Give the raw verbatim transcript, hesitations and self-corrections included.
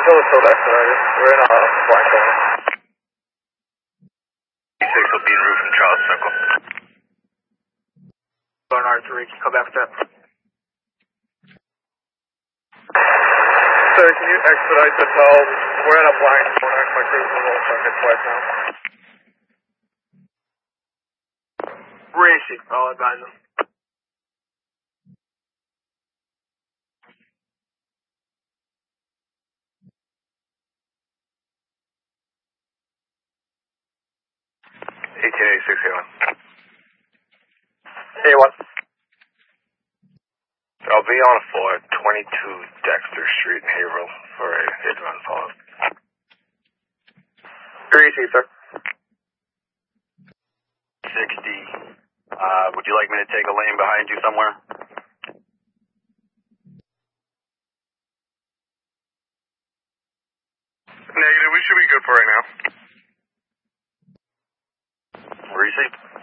Angel is still expedited. We're in a blind zone. six will be en route from Charles Circle. Bernard three, come back with that. Sir, can you expedite the tell? We're in a blind zone. My crew's a little stuck at twice now. Racing, I'll advise him. eighteen eighty-six A one. A one. I'll be on for twenty-two Dexter Street in Haverhill for a hit-run follow-up. Greasy, sir. sixty. Uh, would you like me to take a lane behind you somewhere? Negative, we should be good for right now. Receipt.